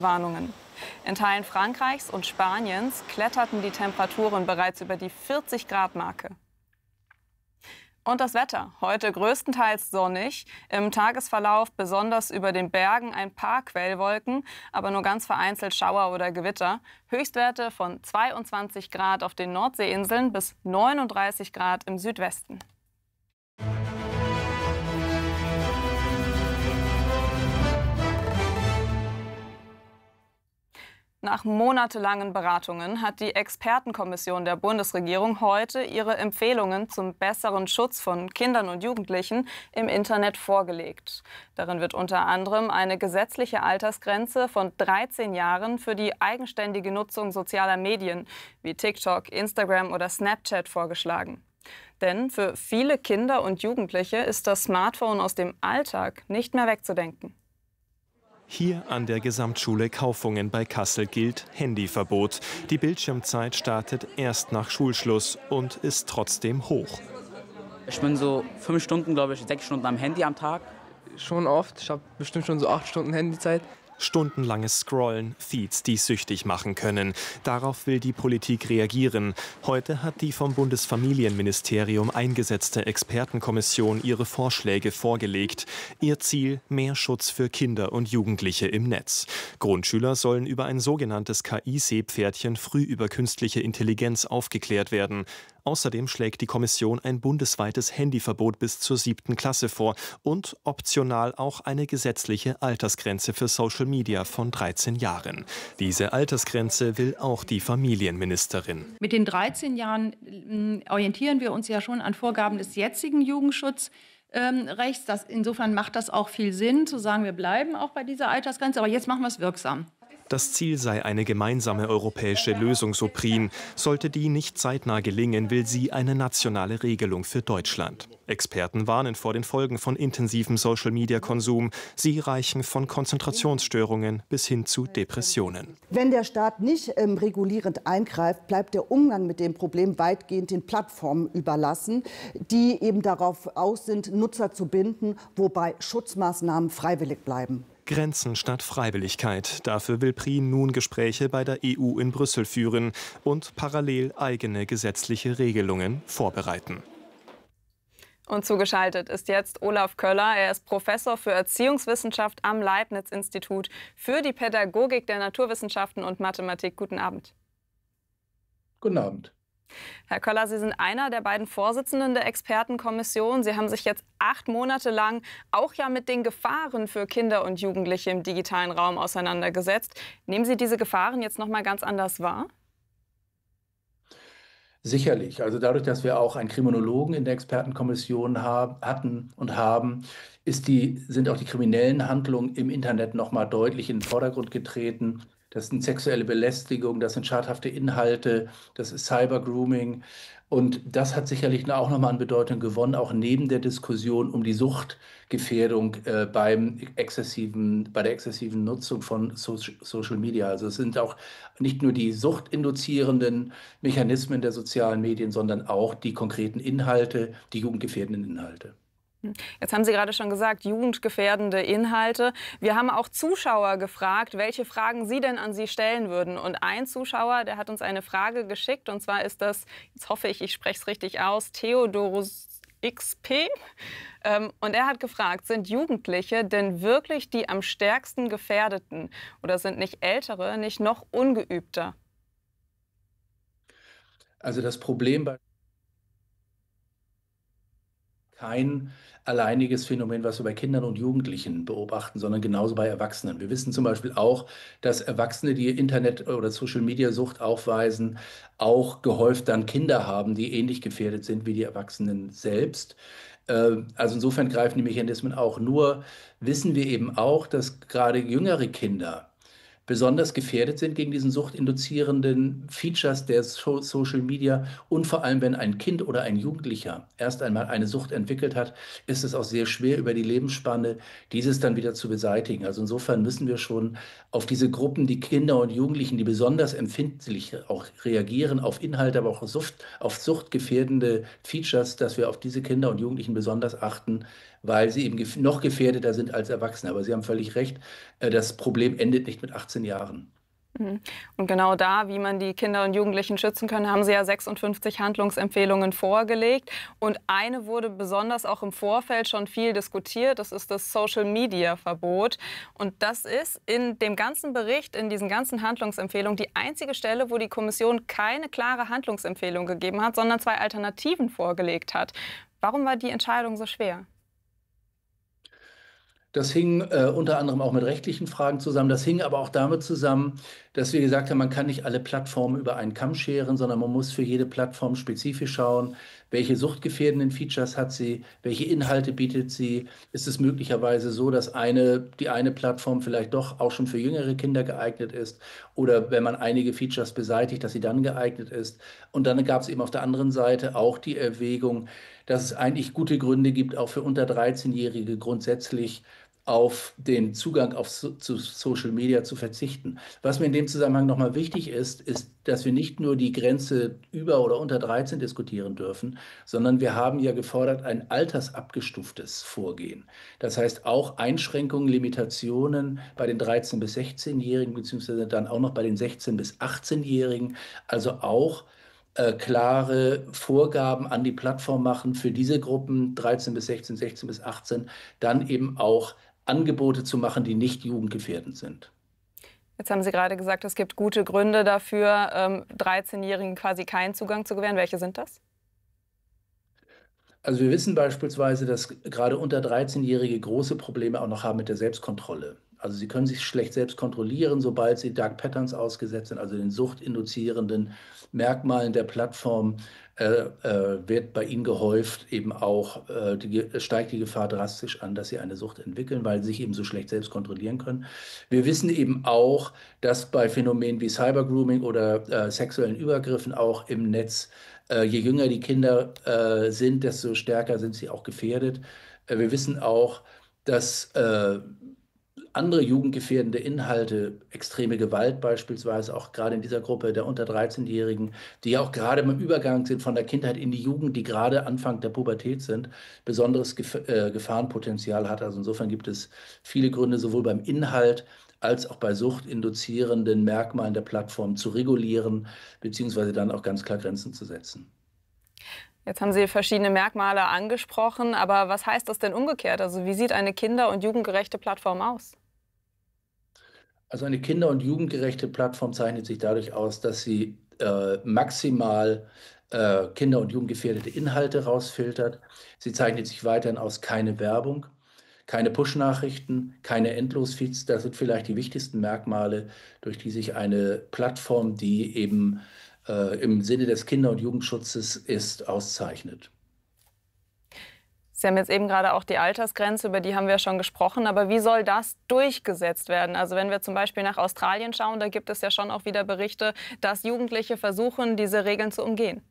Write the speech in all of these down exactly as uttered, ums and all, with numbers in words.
Warnungen. In Teilen Frankreichs und Spaniens kletterten die Temperaturen bereits über die vierzig Grad Marke. Und das Wetter. Heute größtenteils sonnig. Im Tagesverlauf besonders über den Bergen ein paar Quellwolken, aber nur ganz vereinzelt Schauer oder Gewitter. Höchstwerte von zweiundzwanzig Grad auf den Nordseeinseln bis neununddreißig Grad im Südwesten. Nach monatelangen Beratungen hat die Expertenkommission der Bundesregierung heute ihre Empfehlungen zum besseren Schutz von Kindern und Jugendlichen im Internet vorgelegt. Darin wird unter anderem eine gesetzliche Altersgrenze von dreizehn Jahren für die eigenständige Nutzung sozialer Medien wie TikTok, Instagram oder Snapchat vorgeschlagen. Denn für viele Kinder und Jugendliche ist das Smartphone aus dem Alltag nicht mehr wegzudenken. Hier an der Gesamtschule Kaufungen bei Kassel gilt Handyverbot. Die Bildschirmzeit startet erst nach Schulschluss und ist trotzdem hoch. Ich bin so fünf Stunden, glaube ich, sechs Stunden am Handy am Tag. Schon oft. Ich habe bestimmt schon so acht Stunden Handyzeit. Stundenlanges Scrollen, Feeds, die süchtig machen können. Darauf will die Politik reagieren. Heute hat die vom Bundesfamilienministerium eingesetzte Expertenkommission ihre Vorschläge vorgelegt. Ihr Ziel: mehr Schutz für Kinder und Jugendliche im Netz. Grundschüler sollen über ein sogenanntes K I-Seepferdchen früh über künstliche Intelligenz aufgeklärt werden. Außerdem schlägt die Kommission ein bundesweites Handyverbot bis zur siebten Klasse vor und optional auch eine gesetzliche Altersgrenze für Social Media von dreizehn Jahren. Diese Altersgrenze will auch die Familienministerin. Mit den dreizehn Jahren äh, orientieren wir uns ja schon an Vorgaben des jetzigen Jugendschutzrechts. Ähm, das, insofern macht das auch viel Sinn, zu sagen, wir bleiben auch bei dieser Altersgrenze, aber jetzt machen wir es wirksam. Das Ziel sei eine gemeinsame europäische Lösung, so Prien. Sollte die nicht zeitnah gelingen, will sie eine nationale Regelung für Deutschland. Experten warnen vor den Folgen von intensivem Social-Media-Konsum. Sie reichen von Konzentrationsstörungen bis hin zu Depressionen. Wenn der Staat nicht ähm, regulierend eingreift, bleibt der Umgang mit dem Problem weitgehend den Plattformen überlassen, die eben darauf aus sind, Nutzer zu binden, wobei Schutzmaßnahmen freiwillig bleiben. Grenzen statt Freiwilligkeit. Dafür will Prien nun Gespräche bei der E U in Brüssel führen und parallel eigene gesetzliche Regelungen vorbereiten. Und zugeschaltet ist jetzt Olaf Köller. Er ist Professor für Erziehungswissenschaft am Leibniz-Institut für die Pädagogik der Naturwissenschaften und Mathematik. Guten Abend. Guten Abend. Herr Köller, Sie sind einer der beiden Vorsitzenden der Expertenkommission. Sie haben sich jetzt acht Monate lang auch ja mit den Gefahren für Kinder und Jugendliche im digitalen Raum auseinandergesetzt. Nehmen Sie diese Gefahren jetzt noch mal ganz anders wahr? Sicherlich. Also dadurch, dass wir auch einen Kriminologen in der Expertenkommission haben, hatten und haben, ist die, sind auch die kriminellen Handlungen im Internet noch mal deutlich in den Vordergrund getreten. Das sind sexuelle Belästigung, das sind schadhafte Inhalte, das ist Cybergrooming. Und das hat sicherlich auch nochmal an Bedeutung gewonnen, auch neben der Diskussion um die Suchtgefährdung äh, beim exzessiven, bei der exzessiven Nutzung von so Social Media. Also es sind auch nicht nur die suchtinduzierenden Mechanismen der sozialen Medien, sondern auch die konkreten Inhalte, die jugendgefährdenden Inhalte. Jetzt haben Sie gerade schon gesagt, jugendgefährdende Inhalte. Wir haben auch Zuschauer gefragt, welche Fragen Sie denn an Sie stellen würden. Und ein Zuschauer, der hat uns eine Frage geschickt. Und zwar ist das, jetzt hoffe ich, ich spreche es richtig aus, Theodorus X P. Ähm, und er hat gefragt, sind Jugendliche denn wirklich die am stärksten Gefährdeten? Oder sind nicht Ältere, nicht noch ungeübter? Also das Problem bei kein alleiniges Phänomen, was wir bei Kindern und Jugendlichen beobachten, sondern genauso bei Erwachsenen. Wir wissen zum Beispiel auch, dass Erwachsene, die Internet- oder Social-Media-Sucht aufweisen, auch gehäuft dann Kinder haben, die ähnlich gefährdet sind wie die Erwachsenen selbst. Also insofern greifen die Mechanismen auch. Nur wissen wir eben auch, dass gerade jüngere Kinder besonders gefährdet sind gegen diesen suchtinduzierenden Features der so Social Media. Und vor allem, wenn ein Kind oder ein Jugendlicher erst einmal eine Sucht entwickelt hat, ist es auch sehr schwer, über die Lebensspanne dieses dann wieder zu beseitigen. Also insofern müssen wir schon auf diese Gruppen, die Kinder und Jugendlichen, die besonders empfindlich auch reagieren auf Inhalte, aber auch auf, Sucht, auf suchtgefährdende Features, dass wir auf diese Kinder und Jugendlichen besonders achten, weil sie eben gef noch gefährdeter sind als Erwachsene. Aber Sie haben völlig recht, äh, das Problem endet nicht mit achtzehn Jahren. Und genau da, wie man die Kinder und Jugendlichen schützen kann, haben Sie ja sechsundfünfzig Handlungsempfehlungen vorgelegt. Und eine wurde besonders auch im Vorfeld schon viel diskutiert. Das ist das Social-Media-Verbot. Und das ist in dem ganzen Bericht, in diesen ganzen Handlungsempfehlungen die einzige Stelle, wo die Kommission keine klare Handlungsempfehlung gegeben hat, sondern zwei Alternativen vorgelegt hat. Warum war die Entscheidung so schwer? Das hing äh, unter anderem auch mit rechtlichen Fragen zusammen. Das hing aber auch damit zusammen, dass wir gesagt haben, man kann nicht alle Plattformen über einen Kamm scheren, sondern man muss für jede Plattform spezifisch schauen, welche suchtgefährdenden Features hat sie, welche Inhalte bietet sie. Ist es möglicherweise so, dass eine, die eine Plattform vielleicht doch auch schon für jüngere Kinder geeignet ist, oder wenn man einige Features beseitigt, dass sie dann geeignet ist. Und dann gab es eben auf der anderen Seite auch die Erwägung, dass es eigentlich gute Gründe gibt, auch für unter dreizehnjährige grundsätzlich auf den Zugang auf so, zu Social Media zu verzichten. Was mir in dem Zusammenhang nochmal wichtig ist, ist, dass wir nicht nur die Grenze über oder unter dreizehn diskutieren dürfen, sondern wir haben ja gefordert ein altersabgestuftes Vorgehen. Das heißt auch Einschränkungen, Limitationen bei den dreizehn- bis sechzehnjährigen, beziehungsweise dann auch noch bei den sechzehn- bis achtzehnjährigen, also auch Äh, klare Vorgaben an die Plattform machen für diese Gruppen dreizehn bis sechzehn, sechzehn bis achtzehn, dann eben auch Angebote zu machen, die nicht jugendgefährdend sind. Jetzt haben Sie gerade gesagt, es gibt gute Gründe dafür, ähm, dreizehnjährigen quasi keinen Zugang zu gewähren. Welche sind das? Also wir wissen beispielsweise, dass gerade unter dreizehnjährige große Probleme auch noch haben mit der Selbstkontrolle. Also sie können sich schlecht selbst kontrollieren, sobald sie Dark Patterns ausgesetzt sind, also den suchtinduzierenden Merkmalen der Plattform, äh, äh, wird bei ihnen gehäuft eben auch, äh, die, steigt die Gefahr drastisch an, dass sie eine Sucht entwickeln, weil sie sich eben so schlecht selbst kontrollieren können. Wir wissen eben auch, dass bei Phänomenen wie Cybergrooming oder äh, sexuellen Übergriffen auch im Netz, äh, je jünger die Kinder äh, sind, desto stärker sind sie auch gefährdet. Äh, wir wissen auch, dass äh, andere jugendgefährdende Inhalte, extreme Gewalt beispielsweise, auch gerade in dieser Gruppe der unter dreizehnjährigen, die ja auch gerade im Übergang sind von der Kindheit in die Jugend, die gerade Anfang der Pubertät sind, besonderes Gef äh, Gefahrenpotenzial hat. Also insofern gibt es viele Gründe, sowohl beim Inhalt als auch bei suchtinduzierenden Merkmalen der Plattform zu regulieren, beziehungsweise dann auch ganz klar Grenzen zu setzen. Jetzt haben Sie verschiedene Merkmale angesprochen, aber was heißt das denn umgekehrt? Also wie sieht eine kinder- und jugendgerechte Plattform aus? Also eine kinder- und jugendgerechte Plattform zeichnet sich dadurch aus, dass sie äh, maximal äh, kinder- und jugendgefährdete Inhalte rausfiltert. Sie zeichnet sich weiterhin aus keine Werbung, keine Push-Nachrichten, keine Endlosfeeds. Das sind vielleicht die wichtigsten Merkmale, durch die sich eine Plattform, die eben äh, im Sinne des Kinder- und Jugendschutzes ist, auszeichnet. Sie haben jetzt eben gerade auch die Altersgrenze, über die haben wir schon gesprochen. Aber wie soll das durchgesetzt werden? Also wenn wir zum Beispiel nach Australien schauen, da gibt es ja schon auch wieder Berichte, dass Jugendliche versuchen, diese Regeln zu umgehen.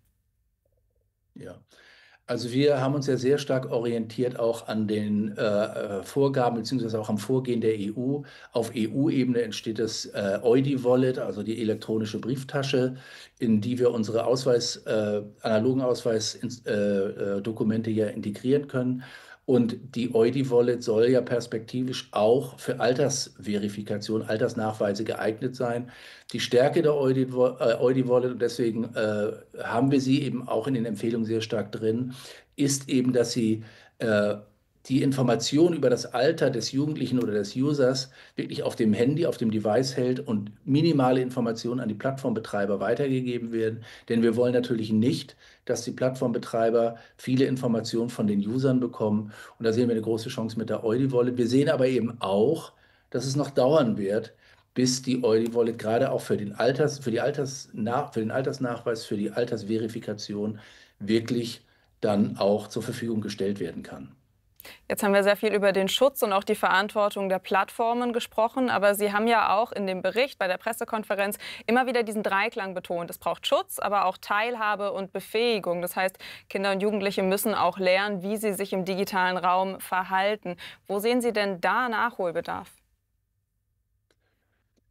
Ja. Also wir haben uns ja sehr stark orientiert auch an den äh, Vorgaben beziehungsweise auch am Vorgehen der E U. Auf E U-Ebene entsteht das äh, EUDI-Wallet, also die elektronische Brieftasche, in die wir unsere Ausweis, äh, analogen Ausweisdokumente äh, ja integrieren können. Und die EUDI-Wallet soll ja perspektivisch auch für Altersverifikation, Altersnachweise geeignet sein. Die Stärke der EUDI-Wallet, und deswegen äh, haben wir sie eben auch in den Empfehlungen sehr stark drin, ist eben, dass sie äh, die Information über das Alter des Jugendlichen oder des Users wirklich auf dem Handy, auf dem Device hält und minimale Informationen an die Plattformbetreiber weitergegeben werden. Denn wir wollen natürlich nicht, dass die Plattformbetreiber viele Informationen von den Usern bekommen. Und da sehen wir eine große Chance mit der EUDI-Wallet. Wir sehen aber eben auch, dass es noch dauern wird, bis die EUDI-Wallet gerade auch für den, Alters, für, die Altersnach, für den Altersnachweis, für die Altersverifikation wirklich dann auch zur Verfügung gestellt werden kann. Jetzt haben wir sehr viel über den Schutz und auch die Verantwortung der Plattformen gesprochen. Aber Sie haben ja auch in dem Bericht bei der Pressekonferenz immer wieder diesen Dreiklang betont. Es braucht Schutz, aber auch Teilhabe und Befähigung. Das heißt, Kinder und Jugendliche müssen auch lernen, wie sie sich im digitalen Raum verhalten. Wo sehen Sie denn da Nachholbedarf?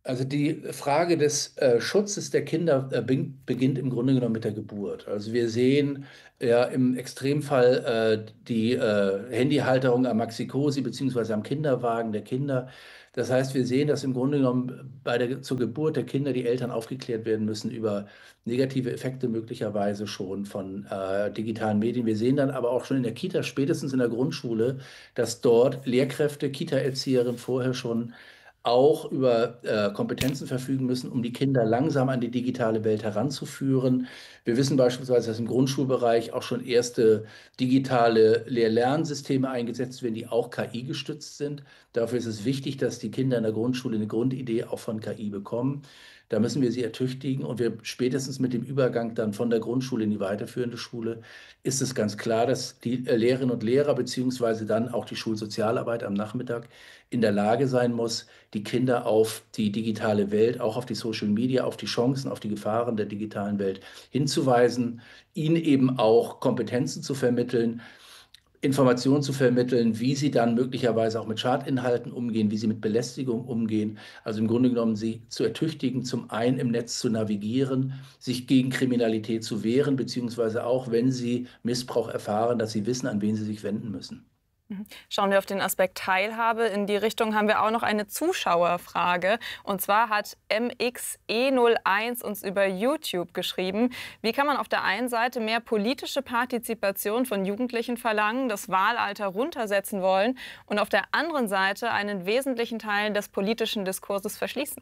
Also die Frage des äh, Schutzes der Kinder äh, begin- beginnt im Grunde genommen mit der Geburt. Also wir sehen ja im Extremfall äh, die äh, Handyhalterung am Maxi-Cosi beziehungsweise am Kinderwagen der Kinder. Das heißt, wir sehen, dass im Grunde genommen bei der, zur Geburt der Kinder die Eltern aufgeklärt werden müssen über negative Effekte möglicherweise schon von äh, digitalen Medien. Wir sehen dann aber auch schon in der Kita, spätestens in der Grundschule, dass dort Lehrkräfte, Kita-Erzieherinnen vorher schon auch über äh, Kompetenzen verfügen müssen, um die Kinder langsam an die digitale Welt heranzuführen. Wir wissen beispielsweise, dass im Grundschulbereich auch schon erste digitale Lehr-Lernsysteme eingesetzt werden, die auch K I gestützt sind. Dafür ist es wichtig, dass die Kinder in der Grundschule eine Grundidee auch von K I bekommen. Da müssen wir sie ertüchtigen und wir spätestens mit dem Übergang dann von der Grundschule in die weiterführende Schule ist es ganz klar, dass die äh, Lehrerinnen und Lehrer beziehungsweise dann auch die Schulsozialarbeit am Nachmittag in der Lage sein muss, die Kinder auf die digitale Welt, auch auf die Social Media, auf die Chancen, auf die Gefahren der digitalen Welt hinzuweisen, ihnen eben auch Kompetenzen zu vermitteln, Informationen zu vermitteln, wie sie dann möglicherweise auch mit Schadinhalten umgehen, wie sie mit Belästigung umgehen. Also im Grunde genommen sie zu ertüchtigen, zum einen im Netz zu navigieren, sich gegen Kriminalität zu wehren, beziehungsweise auch, wenn sie Missbrauch erfahren, dass sie wissen, an wen sie sich wenden müssen. Schauen wir auf den Aspekt Teilhabe. In die Richtung haben wir auch noch eine Zuschauerfrage. Und zwar hat M X E null eins uns über YouTube geschrieben. Wie kann man auf der einen Seite mehr politische Partizipation von Jugendlichen verlangen, das Wahlalter runtersetzen wollen und auf der anderen Seite einen wesentlichen Teil des politischen Diskurses verschließen?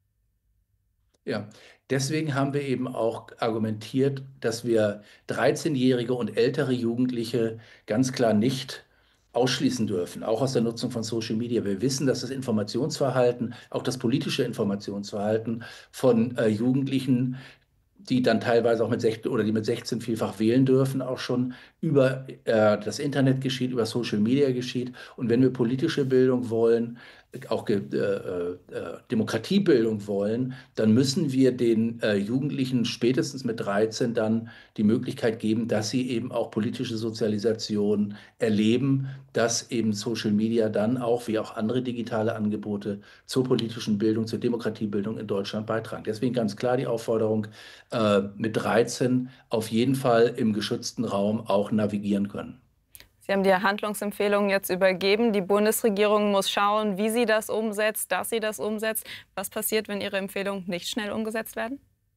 Ja, deswegen haben wir eben auch argumentiert, dass wir dreizehnjährige und ältere Jugendliche ganz klar nicht ausschließen dürfen, auch aus der Nutzung von Social Media. Wir wissen, dass das Informationsverhalten, auch das politische Informationsverhalten von äh, Jugendlichen, die dann teilweise auch mit sechzehn oder die mit sechzehn vielfach wählen dürfen, auch schon über äh, das Internet geschieht, über Social Media geschieht. Und wenn wir politische Bildung wollen, auch äh, äh, Demokratiebildung wollen, dann müssen wir den äh, Jugendlichen spätestens mit dreizehn dann die Möglichkeit geben, dass sie eben auch politische Sozialisation erleben, dass eben Social Media dann auch, wie auch andere digitale Angebote, zur politischen Bildung, zur Demokratiebildung in Deutschland beitragen. Deswegen ganz klar die Aufforderung, äh, mit dreizehn auf jeden Fall im geschützten Raum auch navigieren können. Sie haben die Handlungsempfehlungen jetzt übergeben. Die Bundesregierung muss schauen, wie sie das umsetzt, dass sie das umsetzt. Was passiert, wenn Ihre Empfehlungen nicht schnell umgesetzt werden?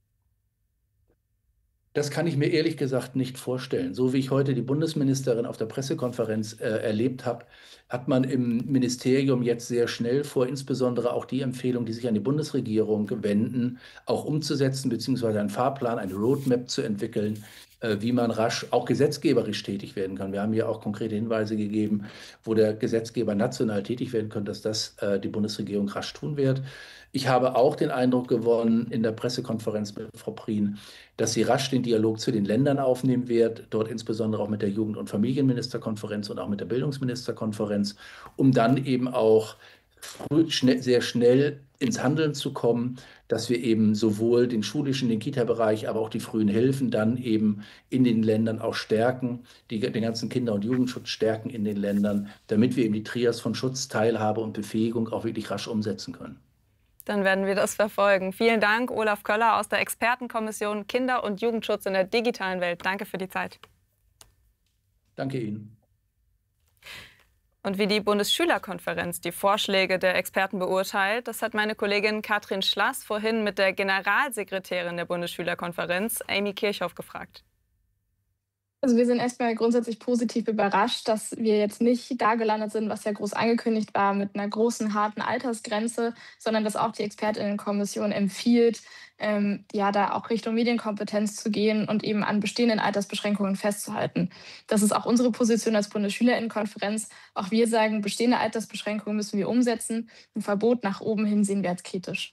Das kann ich mir ehrlich gesagt nicht vorstellen. So wie ich heute die Bundesministerin auf der Pressekonferenz äh, erlebt habe, hat man im Ministerium jetzt sehr schnell vor, insbesondere auch die Empfehlungen, die sich an die Bundesregierung wenden, auch umzusetzen, beziehungsweise einen Fahrplan, eine Roadmap zu entwickeln, äh, wie man rasch auch gesetzgeberisch tätig werden kann. Wir haben hier auch konkrete Hinweise gegeben, wo der Gesetzgeber national tätig werden könnte, dass das äh, die Bundesregierung rasch tun wird. Ich habe auch den Eindruck gewonnen in der Pressekonferenz mit Frau Prien, dass sie rasch den Dialog zu den Ländern aufnehmen wird, dort insbesondere auch mit der Jugend- und Familienministerkonferenz und auch mit der Bildungsministerkonferenz, um dann eben auch früh, schnell, sehr schnell ins Handeln zu kommen, dass wir eben sowohl den schulischen, den Kita-Bereich, aber auch die frühen Hilfen dann eben in den Ländern auch stärken, die, den ganzen Kinder- und Jugendschutz stärken in den Ländern, damit wir eben die Trias von Schutz, Teilhabe und Befähigung auch wirklich rasch umsetzen können. Dann werden wir das verfolgen. Vielen Dank, Olaf Köller aus der Expertenkommission Kinder- und Jugendschutz in der digitalen Welt. Danke für die Zeit. Danke Ihnen. Und wie die Bundesschülerkonferenz die Vorschläge der Experten beurteilt, das hat meine Kollegin Katrin Schlass vorhin mit der Generalsekretärin der Bundesschülerkonferenz, Amy Kirchhoff, gefragt. Also wir sind erstmal grundsätzlich positiv überrascht, dass wir jetzt nicht da gelandet sind, was ja groß angekündigt war, mit einer großen, harten Altersgrenze, sondern dass auch die ExpertInnenkommission empfiehlt, ähm, ja, da auch Richtung Medienkompetenz zu gehen und eben an bestehenden Altersbeschränkungen festzuhalten. Das ist auch unsere Position als BundesschülerInnenkonferenz. Auch wir sagen, bestehende Altersbeschränkungen müssen wir umsetzen. Ein Verbot nach oben hin sehen wir als kritisch.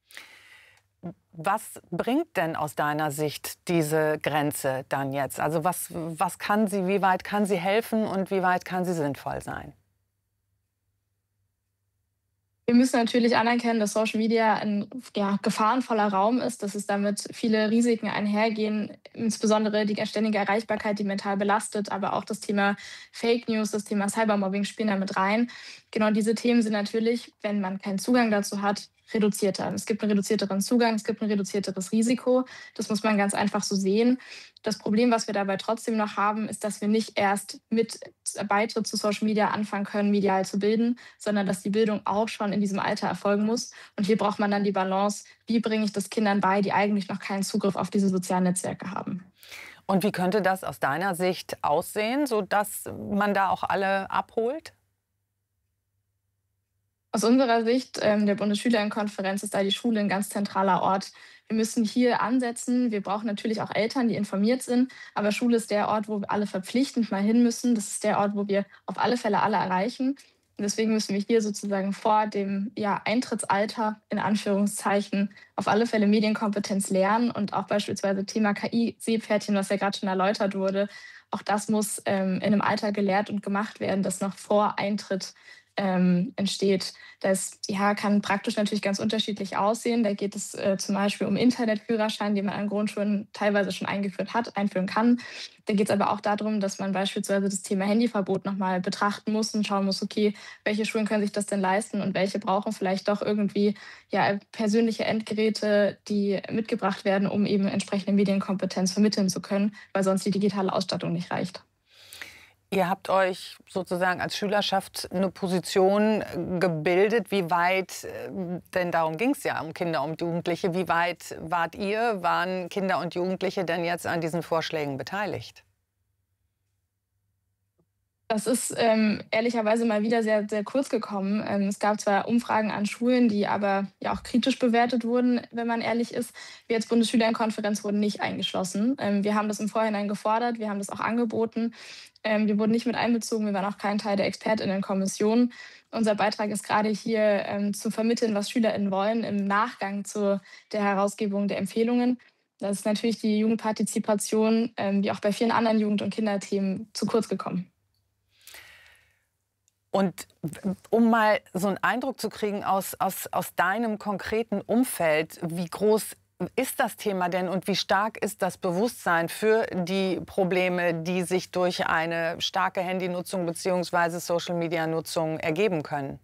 Was bringt denn aus deiner Sicht diese Grenze dann jetzt? Also was, was kann sie, wie weit kann sie helfen und wie weit kann sie sinnvoll sein? Wir müssen natürlich anerkennen, dass Social Media ein ja, gefahrenvoller Raum ist, dass es damit viele Risiken einhergehen, insbesondere die ständige Erreichbarkeit, die mental belastet, aber auch das Thema Fake News, das Thema Cybermobbing spielen da mit rein. Genau diese Themen sind natürlich, wenn man keinen Zugang dazu hat, reduzierter. Es gibt einen reduzierteren Zugang, es gibt ein reduzierteres Risiko. Das muss man ganz einfach so sehen. Das Problem, was wir dabei trotzdem noch haben, ist, dass wir nicht erst mit Beitritt zu Social Media anfangen können, medial zu bilden, sondern dass die Bildung auch schon in diesem Alter erfolgen muss. Und hier braucht man dann die Balance, wie bringe ich das Kindern bei, die eigentlich noch keinen Zugriff auf diese sozialen Netzwerke haben. Und wie könnte das aus deiner Sicht aussehen, sodass man da auch alle abholt? Aus unserer Sicht ähm, der Bundesschülerinnenkonferenz ist da die Schule ein ganz zentraler Ort. Wir müssen hier ansetzen. Wir brauchen natürlich auch Eltern, die informiert sind. Aber Schule ist der Ort, wo wir alle verpflichtend mal hin müssen. Das ist der Ort, wo wir auf alle Fälle alle erreichen. Und deswegen müssen wir hier sozusagen vor dem ja, Eintrittsalter, in Anführungszeichen, auf alle Fälle Medienkompetenz lernen. Und auch beispielsweise Thema K I-Seepferdchen, was ja gerade schon erläutert wurde, auch das muss ähm, in einem Alter gelehrt und gemacht werden, das noch vor Eintritt Ähm, entsteht. Das ja, kann praktisch natürlich ganz unterschiedlich aussehen. Da geht es äh, zum Beispiel um Internetführerschein, den man an Grundschulen teilweise schon eingeführt hat, einführen kann. Da geht es aber auch darum, dass man beispielsweise das Thema Handyverbot nochmal betrachten muss und schauen muss, okay, welche Schulen können sich das denn leisten und welche brauchen vielleicht doch irgendwie ja, persönliche Endgeräte, die mitgebracht werden, um eben entsprechende Medienkompetenz vermitteln zu können, weil sonst die digitale Ausstattung nicht reicht. Ihr habt euch sozusagen als Schülerschaft eine Position gebildet. Wie weit, denn darum ging es ja, um Kinder und Jugendliche, wie weit wart ihr, waren Kinder und Jugendliche denn jetzt an diesen Vorschlägen beteiligt? Das ist ähm, ehrlicherweise mal wieder sehr, sehr kurz gekommen. Ähm, es gab zwar Umfragen an Schulen, die aber ja auch kritisch bewertet wurden, wenn man ehrlich ist. Wir als Bundesschülerinnenkonferenz wurden nicht eingeschlossen. Ähm, wir haben das im Vorhinein gefordert, wir haben das auch angeboten. Ähm, wir wurden nicht mit einbezogen, wir waren auch kein Teil der ExpertInnenkommission. Unser Beitrag ist gerade hier ähm, zu vermitteln, was SchülerInnen wollen im Nachgang zu der Herausgebung der Empfehlungen. Das ist natürlich die Jugendpartizipation, ähm, wie auch bei vielen anderen Jugend- und Kinderthemen, zu kurz gekommen. Und um mal so einen Eindruck zu kriegen aus, aus, aus deinem konkreten Umfeld, wie groß ist das Thema denn und wie stark ist das Bewusstsein für die Probleme, die sich durch eine starke Handynutzung bzw. Social-Media-Nutzung ergeben können?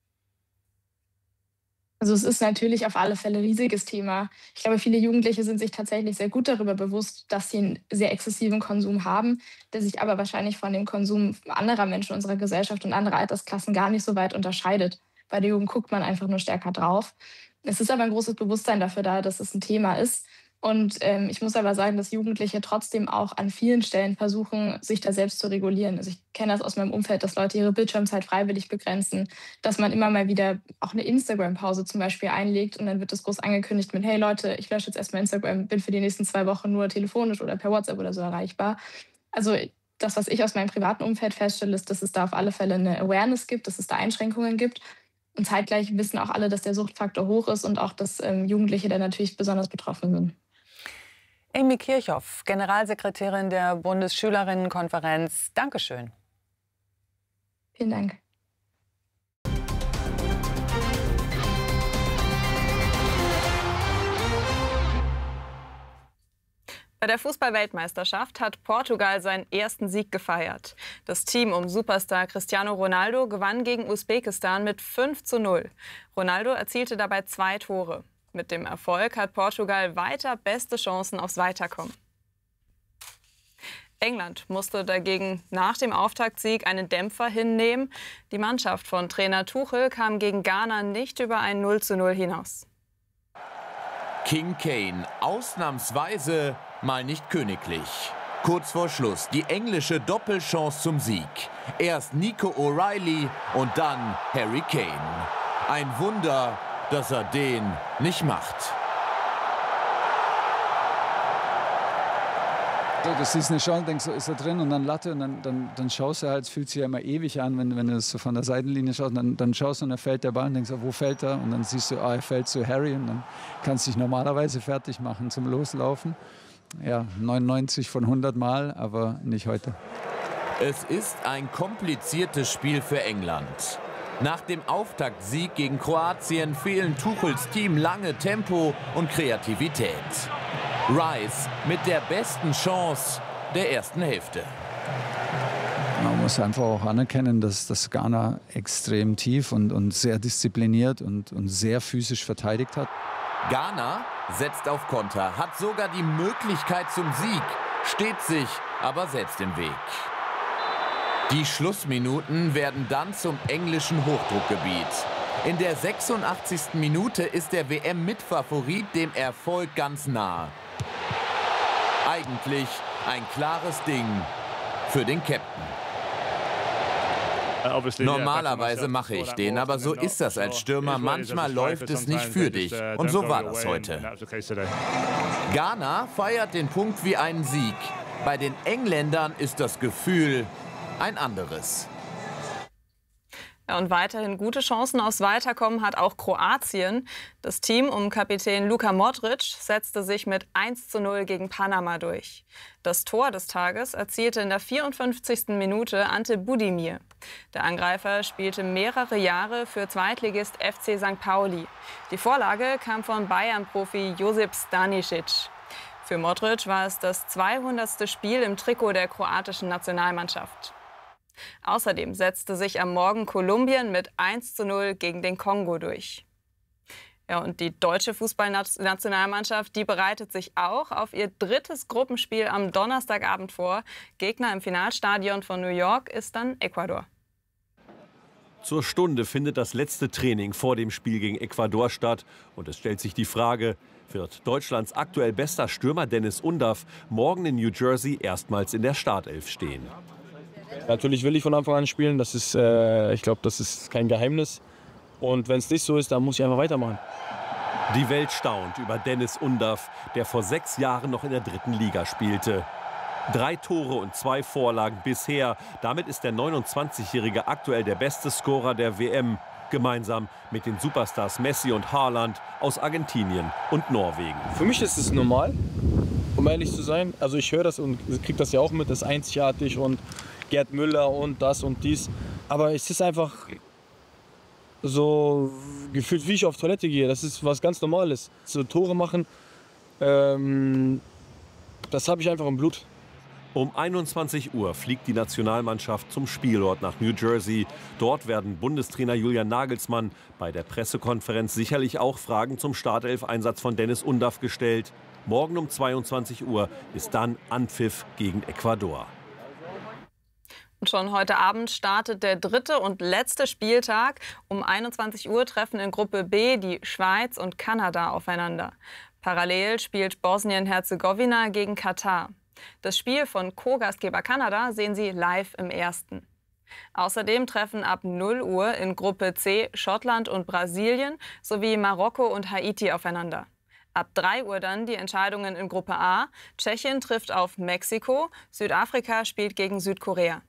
Also es ist natürlich auf alle Fälle ein riesiges Thema. Ich glaube, viele Jugendliche sind sich tatsächlich sehr gut darüber bewusst, dass sie einen sehr exzessiven Konsum haben, der sich aber wahrscheinlich von dem Konsum anderer Menschen unserer Gesellschaft und anderer Altersklassen gar nicht so weit unterscheidet. Bei der Jugend guckt man einfach nur stärker drauf. Es ist aber ein großes Bewusstsein dafür da, dass es ein Thema ist. Und ähm, ich muss aber sagen, dass Jugendliche trotzdem auch an vielen Stellen versuchen, sich da selbst zu regulieren. Also ich kenne das aus meinem Umfeld, dass Leute ihre Bildschirmzeit freiwillig begrenzen, dass man immer mal wieder auch eine Instagram-Pause zum Beispiel einlegt und dann wird das groß angekündigt mit, hey Leute, ich lösche jetzt erstmal Instagram, bin für die nächsten zwei Wochen nur telefonisch oder per WhatsApp oder so erreichbar. Also das, was ich aus meinem privaten Umfeld feststelle, ist, dass es da auf alle Fälle eine Awareness gibt, dass es da Einschränkungen gibt. Und zeitgleich wissen auch alle, dass der Suchtfaktor hoch ist und auch, dass ähm, Jugendliche da natürlich besonders betroffen sind. Amy Kirchhoff, Generalsekretärin der Bundesschülerinnenkonferenz. Dankeschön. Vielen Dank. Bei der Fußball-Weltmeisterschaft hat Portugal seinen ersten Sieg gefeiert. Das Team um Superstar Cristiano Ronaldo gewann gegen Usbekistan mit fünf zu null. Ronaldo erzielte dabei zwei Tore. Mit dem Erfolg hat Portugal weiter beste Chancen aufs Weiterkommen. England musste dagegen nach dem Auftaktsieg einen Dämpfer hinnehmen. Die Mannschaft von Trainer Tuchel kam gegen Ghana nicht über ein null zu null hinaus. King Kane ausnahmsweise mal nicht königlich. Kurz vor Schluss die englische Doppelchance zum Sieg. Erst Nico O'Reilly und dann Harry Kane. Ein Wunder, dass er den nicht macht. Das ist eine Chance, denkst du, ist er drin und dann Latte und dann, dann, dann schaust du halt, es fühlt sich ja immer ewig an, wenn, wenn du das so von der Seitenlinie schaust, dann, dann schaust du und dann fällt der Ball und denkst, wo fällt er? Und dann siehst du, ah, er fällt zu Harry und dann kannst du dich normalerweise fertig machen zum Loslaufen. Ja, neunundneunzig von hundert Mal, aber nicht heute. Es ist ein kompliziertes Spiel für England. Nach dem Auftaktsieg gegen Kroatien fehlen Tuchels Team lange Tempo und Kreativität. Rice mit der besten Chance der ersten Hälfte. Man muss einfach auch anerkennen, dass das Ghana extrem tief und, und sehr diszipliniert und, und sehr physisch verteidigt hat. Ghana setzt auf Konter, hat sogar die Möglichkeit zum Sieg, steht sich aber selbst im Weg. Die Schlussminuten werden dann zum englischen Hochdruckgebiet. In der sechsundachtzigsten Minute ist der W M-Mitfavorit dem Erfolg ganz nah. Eigentlich ein klares Ding für den Captain. Normalerweise mache ich den, aber so ist das als Stürmer. Manchmal läuft es nicht für dich. Und so war das heute. Ghana feiert den Punkt wie einen Sieg. Bei den Engländern ist das Gefühl ein anderes. Ja, und weiterhin gute Chancen aufs Weiterkommen hat auch Kroatien. Das Team um Kapitän Luka Modric setzte sich mit eins zu null gegen Panama durch. Das Tor des Tages erzielte in der vierundfünfzigsten Minute Ante Budimir. Der Angreifer spielte mehrere Jahre für Zweitligist F C Sankt Pauli. Die Vorlage kam von Bayern-Profi Josip Stanisic. Für Modric war es das zweihundertste Spiel im Trikot der kroatischen Nationalmannschaft. Außerdem setzte sich am Morgen Kolumbien mit eins zu null gegen den Kongo durch. Ja, und die deutsche Fußballnationalmannschaft, die bereitet sich auch auf ihr drittes Gruppenspiel am Donnerstagabend vor. Gegner im Finalstadion von New York ist dann Ecuador. Zur Stunde findet das letzte Training vor dem Spiel gegen Ecuador statt. Und es stellt sich die Frage, wird Deutschlands aktuell bester Stürmer Dennis Undav morgen in New Jersey erstmals in der Startelf stehen? Natürlich will ich von Anfang an spielen, das ist, äh, ich glaube, das ist kein Geheimnis. Und wenn es nicht so ist, dann muss ich einfach weitermachen. Die Welt staunt über Dennis Undav, der vor sechs Jahren noch in der dritten Liga spielte. Drei Tore und zwei Vorlagen bisher. Damit ist der neunundzwanzigjährige aktuell der beste Scorer der W M. Gemeinsam mit den Superstars Messi und Haaland aus Argentinien und Norwegen. Für mich ist es normal, um ehrlich zu sein. Also ich höre das und kriege das ja auch mit, das ist einzigartig und Gerd Müller und das und dies. Aber es ist einfach so gefühlt, wie ich auf Toilette gehe. Das ist was ganz Normales. So Tore machen, ähm, das habe ich einfach im Blut. Um einundzwanzig Uhr fliegt die Nationalmannschaft zum Spielort nach New Jersey. Dort werden Bundestrainer Julian Nagelsmann bei der Pressekonferenz sicherlich auch Fragen zum Startelf-Einsatz von Dennis Undav gestellt. Morgen um zweiundzwanzig Uhr ist dann Anpfiff gegen Ecuador. Und schon heute Abend startet der dritte und letzte Spieltag. Um einundzwanzig Uhr treffen in Gruppe B die Schweiz und Kanada aufeinander. Parallel spielt Bosnien-Herzegowina gegen Katar. Das Spiel von Co-Gastgeber Kanada sehen Sie live im Ersten. Außerdem treffen ab null Uhr in Gruppe C Schottland und Brasilien sowie Marokko und Haiti aufeinander. Ab drei Uhr dann die Entscheidungen in Gruppe A. Tschechien trifft auf Mexiko, Südafrika spielt gegen Südkorea.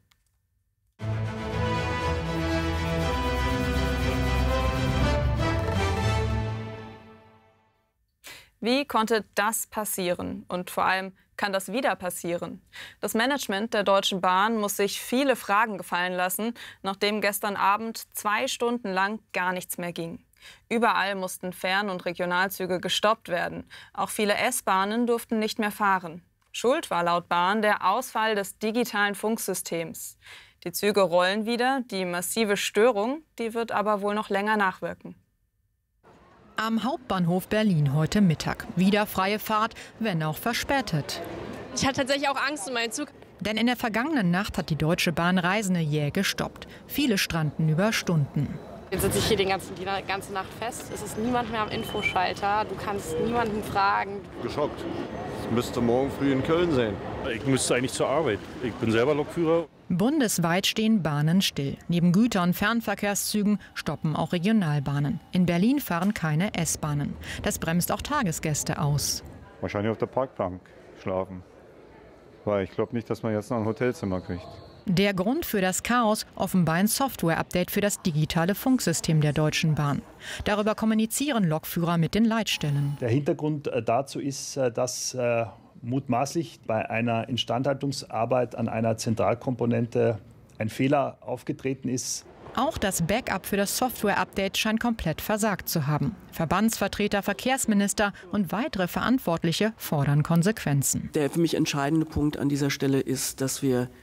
Wie konnte das passieren? Und vor allem, kann das wieder passieren? Das Management der Deutschen Bahn muss sich viele Fragen gefallen lassen, nachdem gestern Abend zwei Stunden lang gar nichts mehr ging. Überall mussten Fern- und Regionalzüge gestoppt werden. Auch viele S-Bahnen durften nicht mehr fahren. Schuld war laut Bahn der Ausfall des digitalen Funksystems. Die Züge rollen wieder, die massive Störung, die wird aber wohl noch länger nachwirken. Am Hauptbahnhof Berlin heute Mittag. Wieder freie Fahrt, wenn auch verspätet. Ich hatte tatsächlich auch Angst um meinen Zug. Denn in der vergangenen Nacht hat die Deutsche Bahn Reisende jäh gestoppt. Viele stranden über Stunden. Jetzt sitze ich hier den ganzen, die ganze Nacht fest. Es ist niemand mehr am Infoschalter. Du kannst niemanden fragen. Geschockt. Ich müsste morgen früh in Köln sein. Ich müsste eigentlich zur Arbeit. Ich bin selber Lokführer. Bundesweit stehen Bahnen still. Neben Güter- und Fernverkehrszügen stoppen auch Regionalbahnen. In Berlin fahren keine S-Bahnen. Das bremst auch Tagesgäste aus. Wahrscheinlich auf der Parkbank schlafen. Weil ich glaube nicht, dass man jetzt noch ein Hotelzimmer kriegt. Der Grund für das Chaos, offenbar ein Software-Update für das digitale Funksystem der Deutschen Bahn. Darüber kommunizieren Lokführer mit den Leitstellen. Der Hintergrund dazu ist, dass äh, mutmaßlich bei einer Instandhaltungsarbeit an einer Zentralkomponente ein Fehler aufgetreten ist. Auch das Backup für das Software-Update scheint komplett versagt zu haben. Verbandsvertreter, Verkehrsminister und weitere Verantwortliche fordern Konsequenzen. Der für mich entscheidende Punkt an dieser Stelle ist, dass wir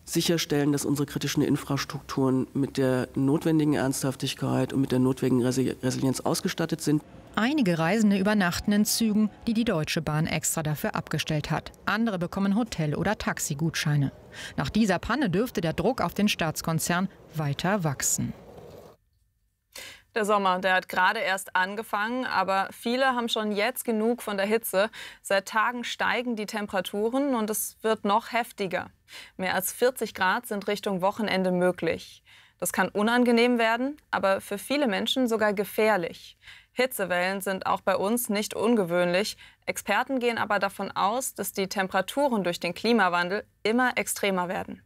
sicherstellen, dass unsere kritischen Infrastrukturen mit der notwendigen Ernsthaftigkeit und mit der notwendigen Resilienz ausgestattet sind. Einige Reisende übernachten in Zügen, die die Deutsche Bahn extra dafür abgestellt hat. Andere bekommen Hotel- oder Taxigutscheine. Nach dieser Panne dürfte der Druck auf den Staatskonzern weiter wachsen. Der Sommer, der hat gerade erst angefangen, aber viele haben schon jetzt genug von der Hitze. Seit Tagen steigen die Temperaturen und es wird noch heftiger. Mehr als vierzig Grad sind Richtung Wochenende möglich. Das kann unangenehm werden, aber für viele Menschen sogar gefährlich. Hitzewellen sind auch bei uns nicht ungewöhnlich. Experten gehen aber davon aus, dass die Temperaturen durch den Klimawandel immer extremer werden.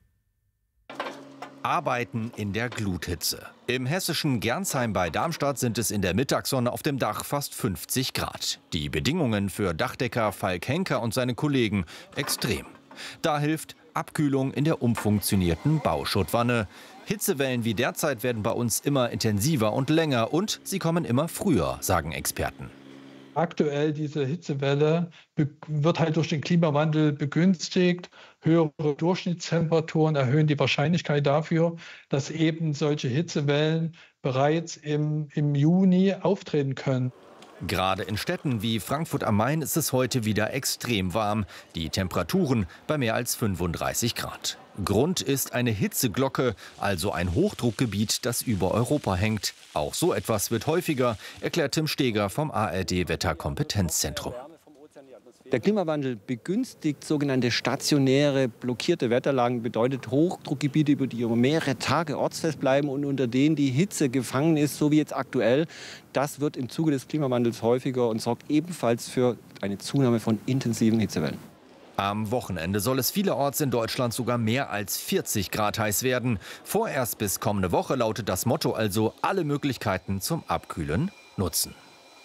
Arbeiten in der Gluthitze. Im hessischen Gernsheim bei Darmstadt sind es in der Mittagssonne auf dem Dach fast fünfzig Grad. Die Bedingungen für Dachdecker Falk Henker und seine Kollegen extrem. Da hilft Abkühlung in der umfunktionierten Bauschuttwanne. Hitzewellen wie derzeit werden bei uns immer intensiver und länger und sie kommen immer früher, sagen Experten. Aktuell diese Hitzewelle wird halt durch den Klimawandel begünstigt. Höhere Durchschnittstemperaturen erhöhen die Wahrscheinlichkeit dafür, dass eben solche Hitzewellen bereits im, im Juni auftreten können. Gerade in Städten wie Frankfurt am Main ist es heute wieder extrem warm. Die Temperaturen bei mehr als fünfunddreißig Grad. Grund ist eine Hitzeglocke, also ein Hochdruckgebiet, das über Europa hängt. Auch so etwas wird häufiger, erklärt Tim Steger vom A R D-Wetterkompetenzzentrum. Der Klimawandel begünstigt sogenannte stationäre, blockierte Wetterlagen, bedeutet Hochdruckgebiete, über die über mehrere Tage ortsfest bleiben und unter denen die Hitze gefangen ist, so wie jetzt aktuell. Das wird im Zuge des Klimawandels häufiger und sorgt ebenfalls für eine Zunahme von intensiven Hitzewellen. Am Wochenende soll es vielerorts in Deutschland sogar mehr als vierzig Grad heiß werden. Vorerst bis kommende Woche lautet das Motto also: alle Möglichkeiten zum Abkühlen nutzen.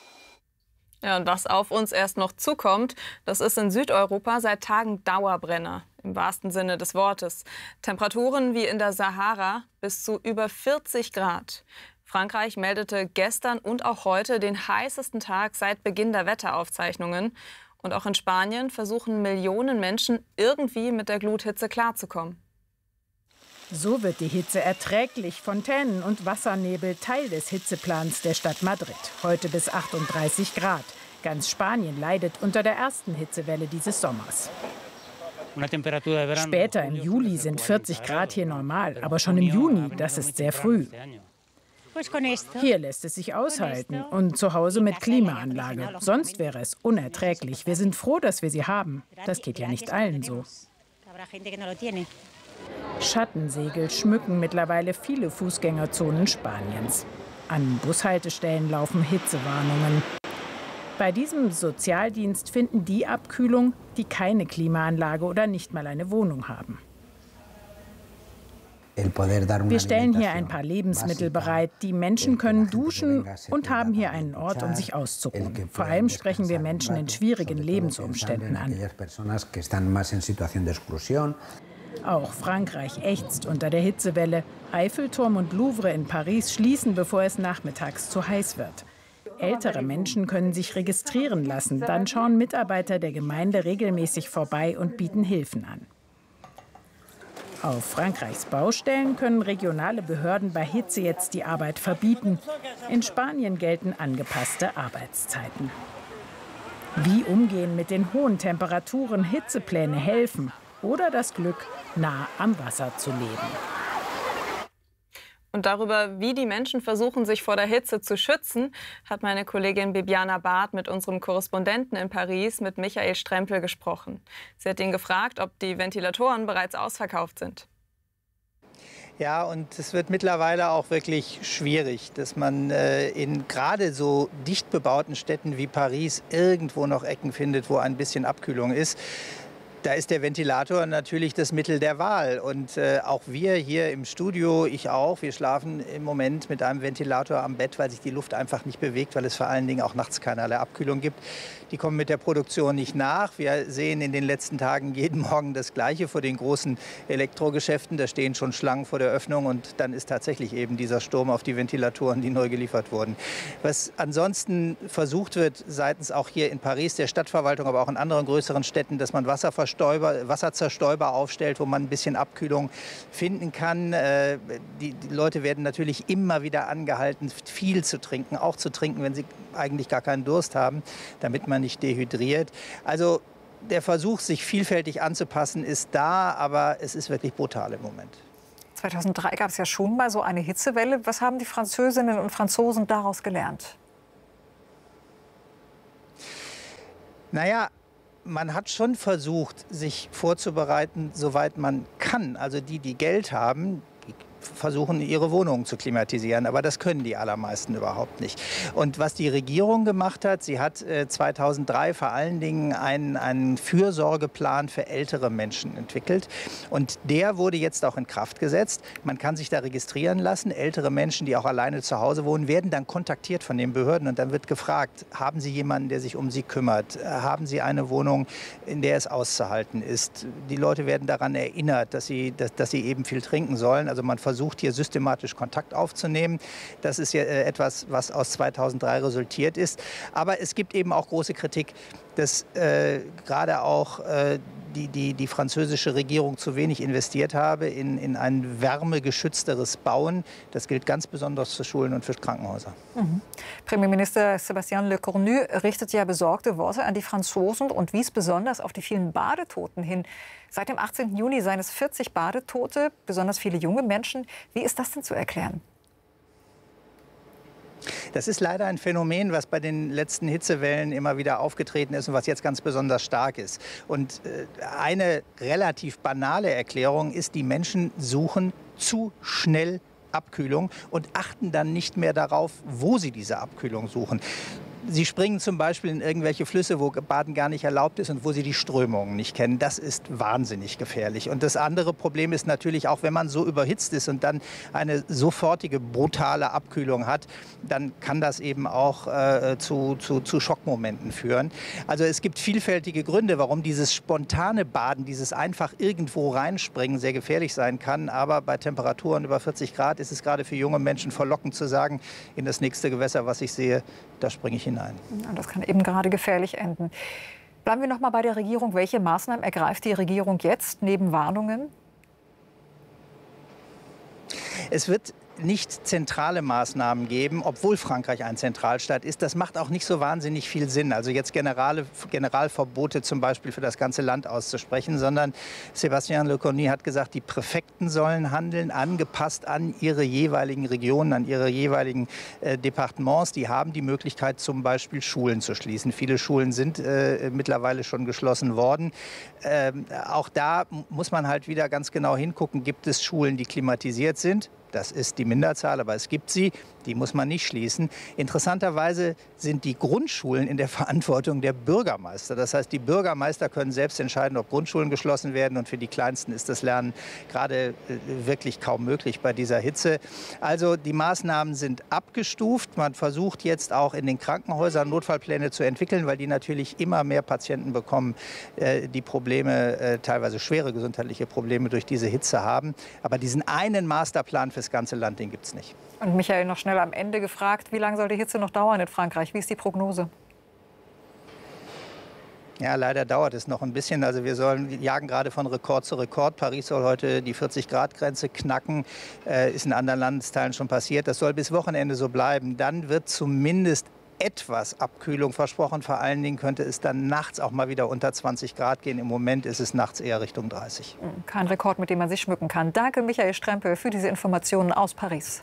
Ja, und was auf uns erst noch zukommt, das ist in Südeuropa seit Tagen Dauerbrenner, im wahrsten Sinne des Wortes. Temperaturen wie in der Sahara bis zu über vierzig Grad. Frankreich meldete gestern und auch heute den heißesten Tag seit Beginn der Wetteraufzeichnungen. Und auch in Spanien versuchen Millionen Menschen irgendwie mit der Gluthitze klarzukommen. So wird die Hitze erträglich. Fontänen und Wassernebel Teil des Hitzeplans der Stadt Madrid. Heute bis achtunddreißig Grad. Ganz Spanien leidet unter der ersten Hitzewelle dieses Sommers. Später im Juli sind vierzig Grad hier normal, aber schon im Juni, das ist sehr früh. Hier lässt es sich aushalten und zu Hause mit Klimaanlage. Sonst wäre es unerträglich. Wir sind froh, dass wir sie haben. Das geht ja nicht allen so. Schattensegel schmücken mittlerweile viele Fußgängerzonen Spaniens. An Bushaltestellen laufen Hitzewarnungen. Bei diesem Sozialdienst finden die Abkühlung, die keine Klimaanlage oder nicht mal eine Wohnung haben. Wir stellen hier ein paar Lebensmittel bereit. Die Menschen können duschen und haben hier einen Ort, um sich auszuruhen. Vor allem sprechen wir Menschen in schwierigen Lebensumständen an. Auch Frankreich ächzt unter der Hitzewelle. Eiffelturm und Louvre in Paris schließen, bevor es nachmittags zu heiß wird. Ältere Menschen können sich registrieren lassen. Dann schauen Mitarbeiter der Gemeinde regelmäßig vorbei und bieten Hilfen an. Auf Frankreichs Baustellen können regionale Behörden bei Hitze jetzt die Arbeit verbieten. In Spanien gelten angepasste Arbeitszeiten. Wie umgehen mit den hohen Temperaturen, Hitzepläne helfen oder das Glück, nah am Wasser zu leben. Und darüber, wie die Menschen versuchen, sich vor der Hitze zu schützen, hat meine Kollegin Bibiana Barth mit unserem Korrespondenten in Paris, mit Michael Strempel, gesprochen. Sie hat ihn gefragt, ob die Ventilatoren bereits ausverkauft sind. Ja, und es wird mittlerweile auch wirklich schwierig, dass man äh, in gerade so dicht bebauten Städten wie Paris irgendwo noch Ecken findet, wo ein bisschen Abkühlung ist. Da ist der Ventilator natürlich das Mittel der Wahl. Und äh, auch wir hier im Studio, ich auch, wir schlafen im Moment mit einem Ventilator am Bett, weil sich die Luft einfach nicht bewegt, weil es vor allen Dingen auch nachts keinerlei Abkühlung gibt. Die kommen mit der Produktion nicht nach. Wir sehen in den letzten Tagen jeden Morgen das Gleiche vor den großen Elektrogeschäften. Da stehen schon Schlangen vor der Öffnung und dann ist tatsächlich eben dieser Sturm auf die Ventilatoren, die neu geliefert wurden. Was ansonsten versucht wird, seitens auch hier in Paris, der Stadtverwaltung, aber auch in anderen größeren Städten, dass man Wasser Wasserstäuber, Wasserzerstäuber aufstellt, wo man ein bisschen Abkühlung finden kann. Äh, die, die Leute werden natürlich immer wieder angehalten, viel zu trinken, auch zu trinken, wenn sie eigentlich gar keinen Durst haben, damit man nicht dehydriert. Also der Versuch, sich vielfältig anzupassen, ist da, aber es ist wirklich brutal im Moment. zweitausenddrei gab es ja schon mal so eine Hitzewelle. Was haben die Französinnen und Franzosen daraus gelernt? Naja, man hat schon versucht, sich vorzubereiten, soweit man kann. Also die, die Geld haben, die versuchen, ihre Wohnungen zu klimatisieren. Aber das können die allermeisten überhaupt nicht. Und was die Regierung gemacht hat, sie hat äh, zweitausenddrei vor allen Dingen einen, einen Fürsorgeplan für ältere Menschen entwickelt. Und der wurde jetzt auch in Kraft gesetzt. Man kann sich da registrieren lassen. Ältere Menschen, die auch alleine zu Hause wohnen, werden dann kontaktiert von den Behörden. Und dann wird gefragt, haben Sie jemanden, der sich um Sie kümmert? Haben Sie eine Wohnung, in der es auszuhalten ist? Die Leute werden daran erinnert, dass sie, dass, dass sie eben viel trinken sollen. Also man versucht hier systematisch Kontakt aufzunehmen. Das ist ja etwas, was aus zweitausenddrei resultiert ist. Aber es gibt eben auch große Kritik, dass äh, gerade auch äh, die, die, die französische Regierung zu wenig investiert habe in, in ein wärmegeschützteres Bauen. Das gilt ganz besonders für Schulen und für Krankenhäuser. Mhm. Premierminister Sébastien Lecornu richtet ja besorgte Worte an die Franzosen und wies besonders auf die vielen Badetoten hin. Seit dem achtzehnten Juni seien es vierzig Badetote, besonders viele junge Menschen. Wie ist das denn zu erklären? Das ist leider ein Phänomen, was bei den letzten Hitzewellen immer wieder aufgetreten ist und was jetzt ganz besonders stark ist. Und eine relativ banale Erklärung ist, die Menschen suchen zu schnell Abkühlung und achten dann nicht mehr darauf, wo sie diese Abkühlung suchen. Sie springen zum Beispiel in irgendwelche Flüsse, wo Baden gar nicht erlaubt ist und wo sie die Strömungen nicht kennen. Das ist wahnsinnig gefährlich. Und das andere Problem ist natürlich auch, wenn man so überhitzt ist und dann eine sofortige brutale Abkühlung hat, dann kann das eben auch äh, zu, zu, zu Schockmomenten führen. Also es gibt vielfältige Gründe, warum dieses spontane Baden, dieses einfach irgendwo reinspringen sehr gefährlich sein kann. Aber bei Temperaturen über vierzig Grad ist es gerade für junge Menschen verlockend zu sagen, in das nächste Gewässer, was ich sehe, da springe ich hinein. Das kann eben gerade gefährlich enden. Bleiben wir noch mal bei der Regierung. Welche Maßnahmen ergreift die Regierung jetzt neben Warnungen? Es wird nicht zentrale Maßnahmen geben, obwohl Frankreich ein Zentralstaat ist. Das macht auch nicht so wahnsinnig viel Sinn. Also jetzt Generale, Generalverbote zum Beispiel für das ganze Land auszusprechen, sondern Sébastien Lecornu hat gesagt, die Präfekten sollen handeln, angepasst an ihre jeweiligen Regionen, an ihre jeweiligen äh, Departements. Die haben die Möglichkeit, zum Beispiel Schulen zu schließen. Viele Schulen sind äh, mittlerweile schon geschlossen worden. Ähm, auch da muss man halt wieder ganz genau hingucken, gibt es Schulen, die klimatisiert sind? Das ist die Minderzahl, aber es gibt sie. Die muss man nicht schließen. Interessanterweise sind die Grundschulen in der Verantwortung der Bürgermeister. Das heißt, die Bürgermeister können selbst entscheiden, ob Grundschulen geschlossen werden. Und für die Kleinsten ist das Lernen gerade wirklich kaum möglich bei dieser Hitze. Also die Maßnahmen sind abgestuft. Man versucht jetzt auch in den Krankenhäusern Notfallpläne zu entwickeln, weil die natürlich immer mehr Patienten bekommen, die Probleme, teilweise schwere gesundheitliche Probleme durch diese Hitze haben. Aber diesen einen Masterplan fürs ganze Land, den gibt es nicht. Und Michael, noch schnell am Ende gefragt, wie lange soll die Hitze noch dauern in Frankreich? Wie ist die Prognose? Ja, leider dauert es noch ein bisschen. Also wir sollen, jagen gerade von Rekord zu Rekord. Paris soll heute die vierzig Grad Grenze knacken. Äh, ist in anderen Landesteilen schon passiert. Das soll bis Wochenende so bleiben. Dann wird zumindest etwas Abkühlung versprochen. Vor allen Dingen könnte es dann nachts auch mal wieder unter zwanzig Grad gehen. Im Moment ist es nachts eher Richtung dreißig. Kein Rekord, mit dem man sich schmücken kann. Danke, Michael Strempel, für diese Informationen aus Paris.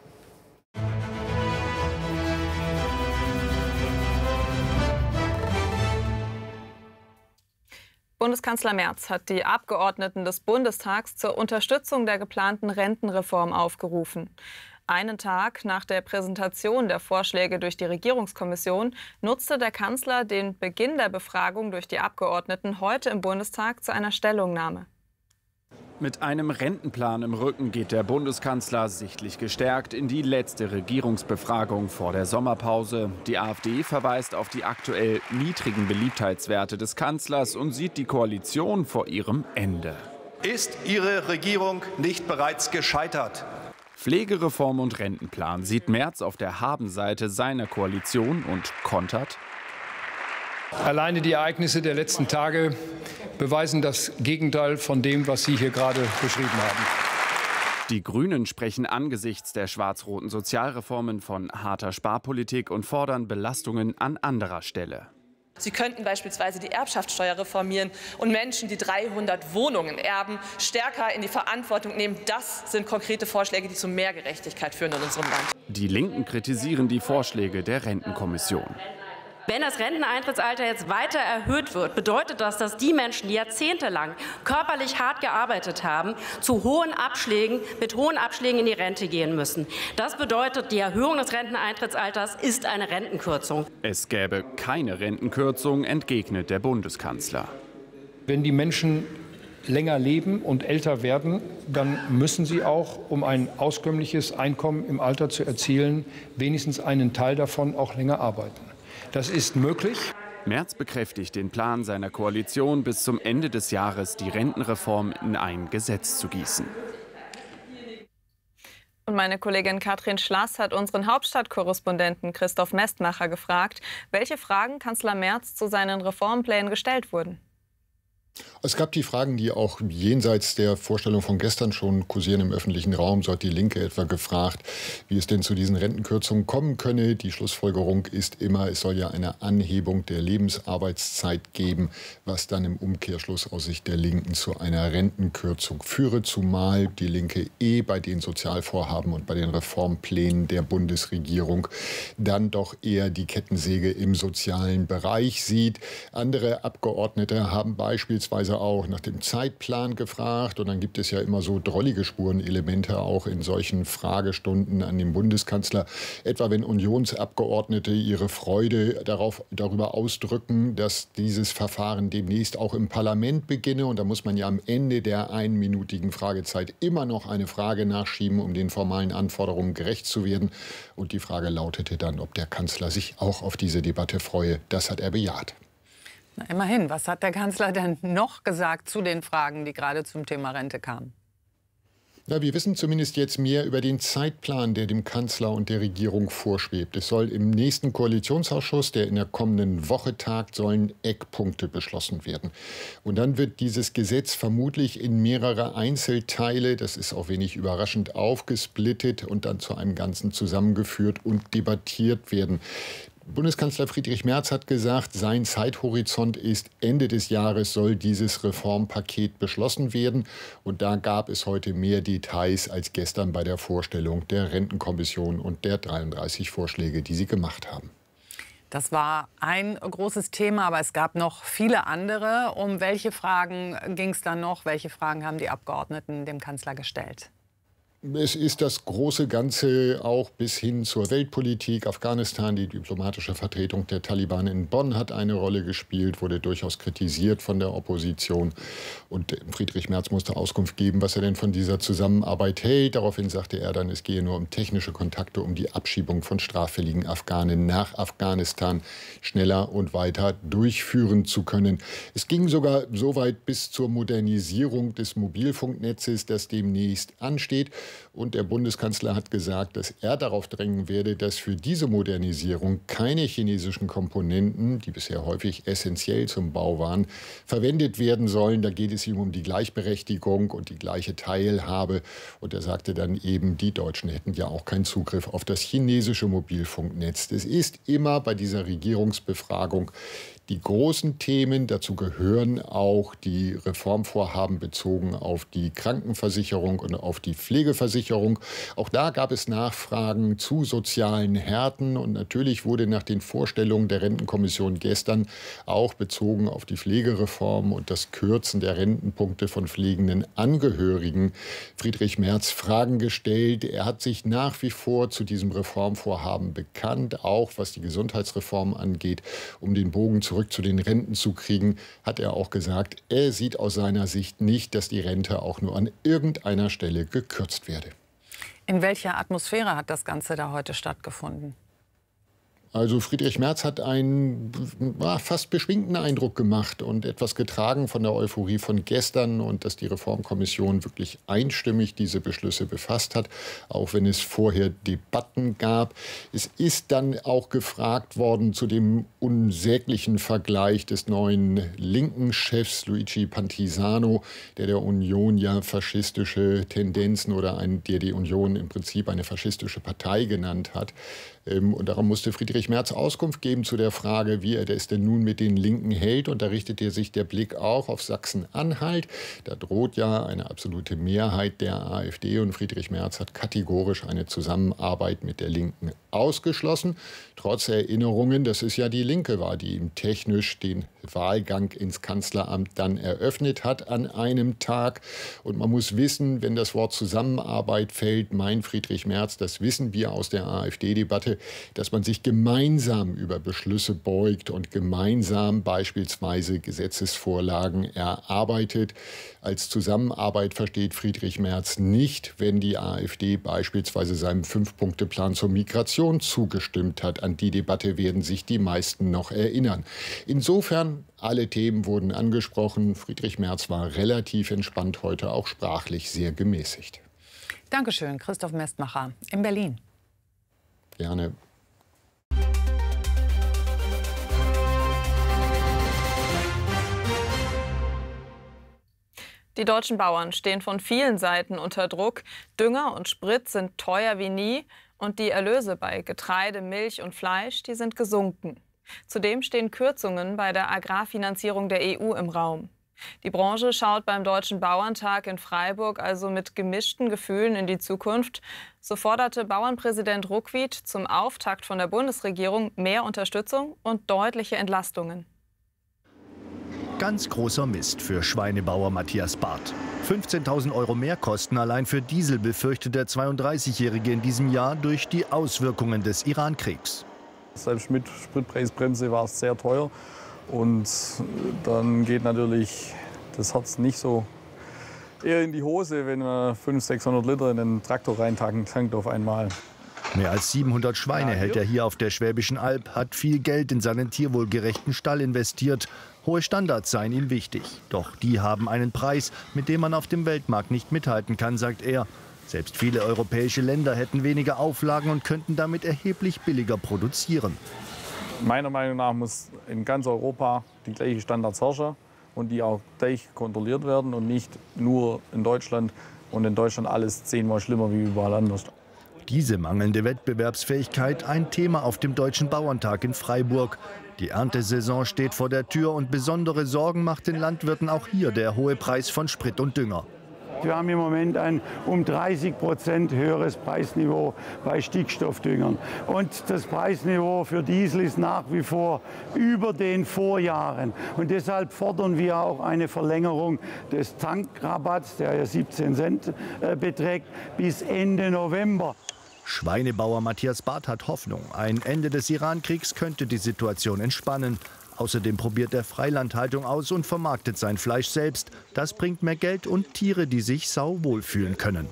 Bundeskanzler Merz hat die Abgeordneten des Bundestags zur Unterstützung der geplanten Rentenreform aufgerufen. Einen Tag nach der Präsentation der Vorschläge durch die Regierungskommission nutzte der Kanzler den Beginn der Befragung durch die Abgeordneten heute im Bundestag zu einer Stellungnahme. Mit einem Rentenplan im Rücken geht der Bundeskanzler sichtlich gestärkt in die letzte Regierungsbefragung vor der Sommerpause. Die AfD verweist auf die aktuell niedrigen Beliebtheitswerte des Kanzlers und sieht die Koalition vor ihrem Ende. Ist Ihre Regierung nicht bereits gescheitert? Pflegereform und Rentenplan sieht Merz auf der Habenseite seiner Koalition und kontert. Alleine die Ereignisse der letzten Tage beweisen das Gegenteil von dem, was Sie hier gerade beschrieben haben. Die Grünen sprechen angesichts der schwarz-roten Sozialreformen von harter Sparpolitik und fordern Belastungen an anderer Stelle. Sie könnten beispielsweise die Erbschaftssteuer reformieren und Menschen, die dreihundert Wohnungen erben, stärker in die Verantwortung nehmen. Das sind konkrete Vorschläge, die zu mehr Gerechtigkeit führen in unserem Land. Die Linken kritisieren die Vorschläge der Rentenkommission. Wenn das Renteneintrittsalter jetzt weiter erhöht wird, bedeutet das, dass die Menschen, die jahrzehntelang körperlich hart gearbeitet haben, zu hohen Abschlägen, mit hohen Abschlägen in die Rente gehen müssen. Das bedeutet, die Erhöhung des Renteneintrittsalters ist eine Rentenkürzung. Es gäbe keine Rentenkürzung, entgegnet der Bundeskanzler. Wenn die Menschen länger leben und älter werden, dann müssen sie auch, um ein auskömmliches Einkommen im Alter zu erzielen, wenigstens einen Teil davon auch länger arbeiten. Das ist möglich. Merz bekräftigt den Plan seiner Koalition, bis zum Ende des Jahres die Rentenreform in ein Gesetz zu gießen. Und meine Kollegin Katrin Schlass hat unseren Hauptstadtkorrespondenten Christoph Mestmacher gefragt, welche Fragen Kanzler Merz zu seinen Reformplänen gestellt wurden. Es gab die Fragen, die auch jenseits der Vorstellung von gestern schon kursieren im öffentlichen Raum. So hat die Linke etwa gefragt, wie es denn zu diesen Rentenkürzungen kommen könne. Die Schlussfolgerung ist immer, es soll ja eine Anhebung der Lebensarbeitszeit geben, was dann im Umkehrschluss aus Sicht der Linken zu einer Rentenkürzung führe, zumal die Linke eh bei den Sozialvorhaben und bei den Reformplänen der Bundesregierung dann doch eher die Kettensäge im sozialen Bereich sieht. Andere Abgeordnete haben beispielsweise auch nach dem Zeitplan gefragt. Und dann gibt es ja immer so drollige Spurenelemente auch in solchen Fragestunden an den Bundeskanzler. Etwa wenn Unionsabgeordnete ihre Freude darauf, darüber ausdrücken, dass dieses Verfahren demnächst auch im Parlament beginne. Und da muss man ja am Ende der einminütigen Fragezeit immer noch eine Frage nachschieben, um den formalen Anforderungen gerecht zu werden. Und die Frage lautete dann, ob der Kanzler sich auch auf diese Debatte freue. Das hat er bejaht. Na, immerhin, was hat der Kanzler denn noch gesagt zu den Fragen, die gerade zum Thema Rente kamen? Ja, wir wissen zumindest jetzt mehr über den Zeitplan, der dem Kanzler und der Regierung vorschwebt. Es soll im nächsten Koalitionsausschuss, der in der kommenden Woche tagt, sollen Eckpunkte beschlossen werden. Und dann wird dieses Gesetz vermutlich in mehrere Einzelteile, das ist auch wenig überraschend, aufgesplittet und dann zu einem Ganzen zusammengeführt und debattiert werden. Bundeskanzler Friedrich Merz hat gesagt, sein Zeithorizont ist, Ende des Jahres soll dieses Reformpaket beschlossen werden. Und da gab es heute mehr Details als gestern bei der Vorstellung der Rentenkommission und der dreiunddreißig Vorschläge, die sie gemacht haben. Das war ein großes Thema, aber es gab noch viele andere. Um welche Fragen ging es dann noch? Welche Fragen haben die Abgeordneten dem Kanzler gestellt? Es ist das große Ganze auch bis hin zur Weltpolitik. Afghanistan, die diplomatische Vertretung der Taliban in Bonn hat eine Rolle gespielt, wurde durchaus kritisiert von der Opposition. Und Friedrich Merz musste Auskunft geben, was er denn von dieser Zusammenarbeit hält. Daraufhin sagte er dann, es gehe nur um technische Kontakte, um die Abschiebung von straffälligen Afghanen nach Afghanistan schneller und weiter durchführen zu können. Es ging sogar so weit bis zur Modernisierung des Mobilfunknetzes, das demnächst ansteht. Und der Bundeskanzler hat gesagt, dass er darauf drängen werde, dass für diese Modernisierung keine chinesischen Komponenten, die bisher häufig essentiell zum Bau waren, verwendet werden sollen. Da geht es ihm um die Gleichberechtigung und die gleiche Teilhabe. Und er sagte dann eben, die Deutschen hätten ja auch keinen Zugriff auf das chinesische Mobilfunknetz. Es ist immer bei dieser Regierungsbefragung die großen Themen, dazu gehören auch die Reformvorhaben bezogen auf die Krankenversicherung und auf die Pflegeversicherung. Auch da gab es Nachfragen zu sozialen Härten. Und natürlich wurde nach den Vorstellungen der Rentenkommission gestern auch bezogen auf die Pflegereform und das Kürzen der Rentenpunkte von pflegenden Angehörigen Friedrich Merz Fragen gestellt. Er hat sich nach wie vor zu diesem Reformvorhaben bekannt, auch was die Gesundheitsreform angeht, um den Bogen zu Zurück zu den Renten zu kriegen, hat er auch gesagt, er sieht aus seiner Sicht nicht, dass die Rente auch nur an irgendeiner Stelle gekürzt werde. In welcher Atmosphäre hat das Ganze da heute stattgefunden? Also Friedrich Merz hat einen fast beschwingten Eindruck gemacht und etwas getragen von der Euphorie von gestern und dass die Reformkommission wirklich einstimmig diese Beschlüsse befasst hat, auch wenn es vorher Debatten gab. Es ist dann auch gefragt worden zu dem unsäglichen Vergleich des neuen linken Chefs Luigi Pantisano, der der Union ja faschistische Tendenzen oder ein, der die Union im Prinzip eine faschistische Partei genannt hat. Und darum musste Friedrich Merz Auskunft geben zu der Frage, wie er es denn nun mit den Linken hält. Und da richtete sich der Blick auch auf Sachsen-Anhalt. Da droht ja eine absolute Mehrheit der AfD. Und Friedrich Merz hat kategorisch eine Zusammenarbeit mit der Linken ausgeschlossen. Trotz Erinnerungen, dass es ja die Linke war, die ihm technisch den Wahlgang ins Kanzleramt dann eröffnet hat an einem Tag. Und man muss wissen, wenn das Wort Zusammenarbeit fällt, meint Friedrich Merz, das wissen wir aus der AfD-Debatte, dass man sich gemeinsam über Beschlüsse beugt und gemeinsam beispielsweise Gesetzesvorlagen erarbeitet. Als Zusammenarbeit versteht Friedrich Merz nicht, wenn die AfD beispielsweise seinem Fünf-Punkte-Plan zur Migration zugestimmt hat. An die Debatte werden sich die meisten noch erinnern. Insofern, alle Themen wurden angesprochen. Friedrich Merz war relativ entspannt, heute auch sprachlich sehr gemäßigt. Dankeschön, Christoph Mestmacher in Berlin. Gerne. Die deutschen Bauern stehen von vielen Seiten unter Druck. Dünger und Sprit sind teuer wie nie und die Erlöse bei Getreide, Milch und Fleisch, die sind gesunken. Zudem stehen Kürzungen bei der Agrarfinanzierung der E U im Raum. Die Branche schaut beim Deutschen Bauerntag in Freiburg also mit gemischten Gefühlen in die Zukunft. So forderte Bauernpräsident Ruckwied zum Auftakt von der Bundesregierung mehr Unterstützung und deutliche Entlastungen. Ganz großer Mist für Schweinebauer Matthias Barth. fünfzehntausend Euro Mehrkosten allein für Diesel befürchtet der zweiunddreißigjährige in diesem Jahr durch die Auswirkungen des Iran-Kriegs. Selbst mit Spritpreisbremse war es sehr teuer. Und dann geht natürlich das Herz nicht so eher in die Hose, wenn man fünfhundert, sechshundert Liter in den Traktor reintankt auf einmal. Mehr als siebenhundert Schweine hält er hier auf der Schwäbischen Alb, hat viel Geld in seinen tierwohlgerechten Stall investiert. Hohe Standards seien ihm wichtig. Doch die haben einen Preis, mit dem man auf dem Weltmarkt nicht mithalten kann, sagt er. Selbst viele europäische Länder hätten weniger Auflagen und könnten damit erheblich billiger produzieren. Meiner Meinung nach muss in ganz Europa die gleichen Standards herrschen und die auch gleich kontrolliert werden und nicht nur in Deutschland und in Deutschland alles zehnmal schlimmer wie überall anders. Diese mangelnde Wettbewerbsfähigkeit ein Thema auf dem Deutschen Bauerntag in Freiburg. Die Erntesaison steht vor der Tür und besondere Sorgen macht den Landwirten auch hier der hohe Preis von Sprit und Dünger. Wir haben im Moment ein um dreißig Prozent höheres Preisniveau bei Stickstoffdüngern. Und das Preisniveau für Diesel ist nach wie vor über den Vorjahren. Und deshalb fordern wir auch eine Verlängerung des Tankrabatts, der ja siebzehn Cent äh, beträgt, bis Ende November. Schweinebauer Matthias Barth hat Hoffnung. Ein Ende des Iran-Kriegs könnte die Situation entspannen. Außerdem probiert er Freilandhaltung aus und vermarktet sein Fleisch selbst. Das bringt mehr Geld und Tiere, die sich sauwohl fühlen können.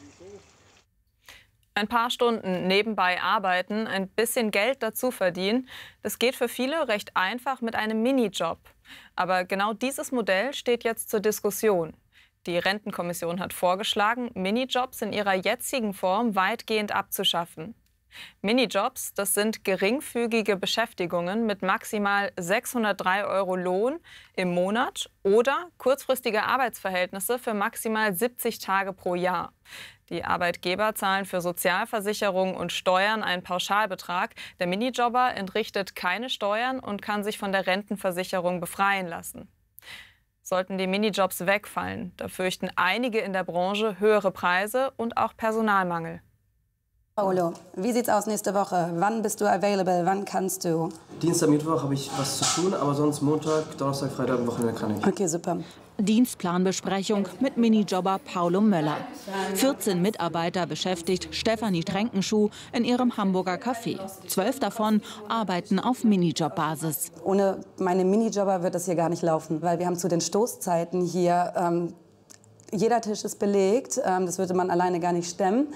Ein paar Stunden nebenbei arbeiten, ein bisschen Geld dazu verdienen, das geht für viele recht einfach mit einem Minijob. Aber genau dieses Modell steht jetzt zur Diskussion. Die Rentenkommission hat vorgeschlagen, Minijobs in ihrer jetzigen Form weitgehend abzuschaffen. Minijobs, das sind geringfügige Beschäftigungen mit maximal sechshundertdrei Euro Lohn im Monat oder kurzfristige Arbeitsverhältnisse für maximal siebzig Tage pro Jahr. Die Arbeitgeber zahlen für Sozialversicherung und Steuern einen Pauschalbetrag. Der Minijobber entrichtet keine Steuern und kann sich von der Rentenversicherung befreien lassen. Sollten die Minijobs wegfallen, da fürchten einige in der Branche höhere Preise und auch Personalmangel. Paolo, wie sieht's aus nächste Woche? Wann bist du available? Wann kannst du? Dienstag, Mittwoch habe ich was zu tun, aber sonst Montag, Donnerstag, Freitag und Wochenende kann ich. Okay, super. Dienstplanbesprechung mit Minijobber Paulo Möller. vierzehn Mitarbeiter beschäftigt Stefanie Trenkenschuh in ihrem Hamburger Café. Zwölf davon arbeiten auf Minijobbasis. Ohne meine Minijobber wird das hier gar nicht laufen, weil wir haben zu den Stoßzeiten hier, ähm, jeder Tisch ist belegt, ähm, das würde man alleine gar nicht stemmen.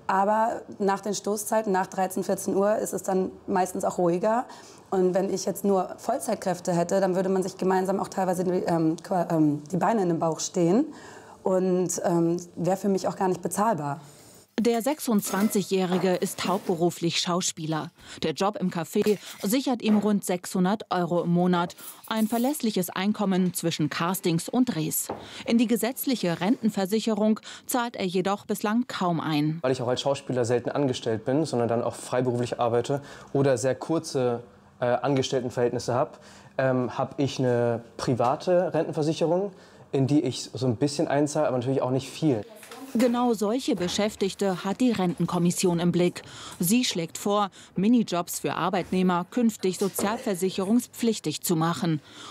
Aber nach den Stoßzeiten, nach dreizehn, vierzehn Uhr, ist es dann meistens auch ruhiger. Und wenn ich jetzt nur Vollzeitkräfte hätte, dann würde man sich gemeinsam auch teilweise die, ähm, die Beine in den Bauch stehen. Und ähm, wäre für mich auch gar nicht bezahlbar. Der sechsundzwanzigjährige ist hauptberuflich Schauspieler. Der Job im Café sichert ihm rund sechshundert Euro im Monat. Ein verlässliches Einkommen zwischen Castings und Drehs. In die gesetzliche Rentenversicherung zahlt er jedoch bislang kaum ein. Weil ich auch als Schauspieler selten angestellt bin, sondern dann auch freiberuflich arbeite oder sehr kurze äh, Angestelltenverhältnisse habe, ähm, habe ich eine private Rentenversicherung, in die ich so ein bisschen einzahle, aber natürlich auch nicht viel. Genau solche Beschäftigte hat die Rentenkommission im Blick. Sie schlägt vor, Minijobs für Arbeitnehmer künftig sozialversicherungspflichtig zu machen.